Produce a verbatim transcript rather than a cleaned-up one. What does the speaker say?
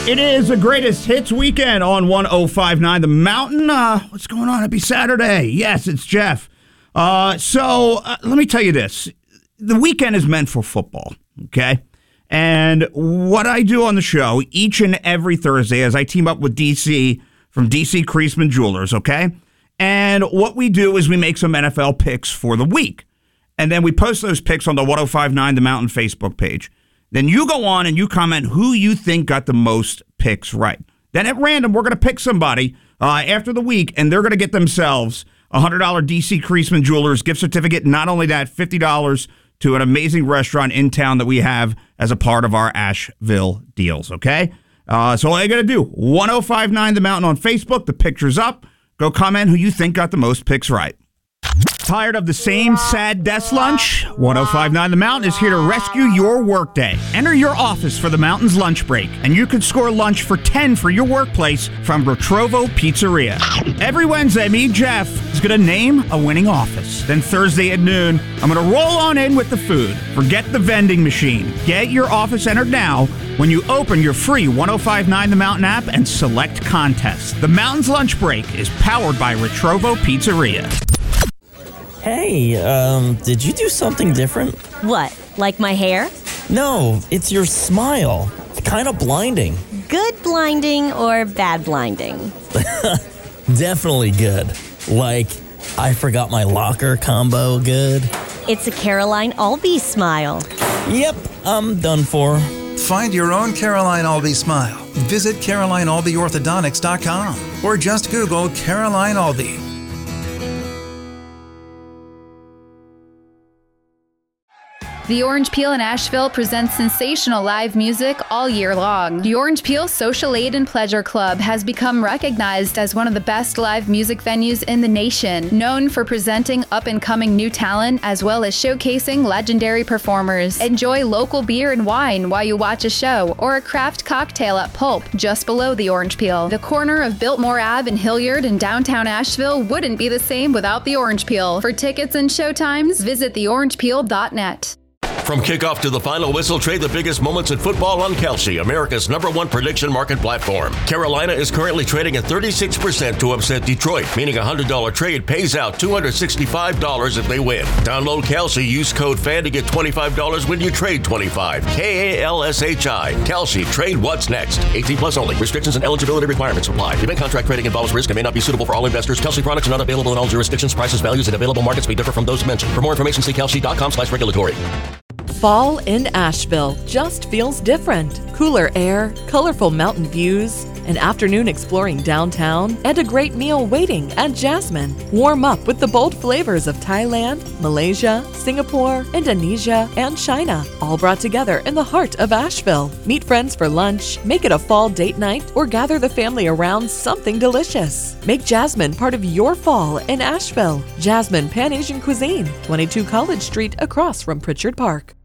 It is the greatest hits weekend on one oh five point nine The Mountain. Uh, what's going on? Happy Saturday. Yes, it's Jeff. Uh, so uh, let me tell you this. The weekend is meant for football, okay? And what I do on the show each and every Thursday is I team up with D C from D C Creasman Jewelers, okay? And what we do is we make some N F L picks for the week. And then we post those picks on the one oh five point nine The Mountain Facebook page. Then you go on and you comment who you think got the most picks right. Then at random, we're going to pick somebody uh, after the week, and they're going to get themselves a one hundred dollars D C Creasman Jewelers gift certificate. Not only that, fifty dollars to an amazing restaurant in town that we have as a part of our Asheville deals, okay? Uh, so all you got to do, one oh five point nine The Mountain on Facebook. The picture's up. Go comment who you think got the most picks right. Tired of the same sad desk lunch? one oh five point nine The Mountain is here to rescue your workday. Enter your office for the Mountain's lunch break, and you can score lunch for ten for your workplace from Retrovo Pizzeria. Every Wednesday, me, Jeff, is going to name a winning office. Then Thursday at noon, I'm going to roll on in with the food. Forget the vending machine. Get your office entered now when you open your free one oh five point nine The Mountain app and select contest. The Mountain's lunch break is powered by Retrovo Pizzeria. Hey, um, did you do something different? What, like my hair? No, it's your smile. It's kind of blinding. Good blinding or bad blinding? Definitely good. Like, I forgot my locker combo good. It's a Caroline Albee smile. Yep, I'm done for. Find your own Caroline Albee smile. Visit Caroline Albee Orthodontics dot com or just Google Caroline Albee. The Orange Peel in Asheville presents sensational live music all year long. The Orange Peel Social Aid and Pleasure Club has become recognized as one of the best live music venues in the nation, known for presenting up-and-coming new talent as well as showcasing legendary performers. Enjoy local beer and wine while you watch a show or a craft cocktail at Pulp, just below the Orange Peel. The corner of Biltmore Avenue in Hilliard in downtown Asheville wouldn't be the same without the Orange Peel. For tickets and showtimes, visit the orange peel dot net. From kickoff to the final whistle, trade the biggest moments in football on Kelsey, America's number one prediction market platform. Carolina is currently trading at thirty-six percent to upset Detroit, meaning a one hundred dollars trade pays out two hundred sixty-five dollars if they win. Download Kelsey, use code FAN to get twenty-five dollars when you trade twenty-five. K A L S H I. Kelsey, trade what's next. eighteen plus only. Restrictions and eligibility requirements apply. Event contract trading involves risk and may not be suitable for all investors. Kelsey products are not available in all jurisdictions. Prices, values, and available markets may differ from those mentioned. For more information, see kelsey dot com slash regulatory. Fall in Asheville just feels different. Cooler air, colorful mountain views, an afternoon exploring downtown, and a great meal waiting at Jasmine. Warm up with the bold flavors of Thailand, Malaysia, Singapore, Indonesia, and China, all brought together in the heart of Asheville. Meet friends for lunch, make it a fall date night, or gather the family around something delicious. Make Jasmine part of your fall in Asheville. Jasmine Pan Asian Cuisine, twenty-two College Street across from Pritchard Park.